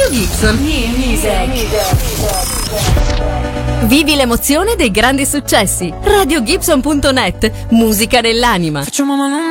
Radio Gibson. Vivi l'emozione dei grandi successi. RadioGibson.net. Musica nell'anima. Facciamo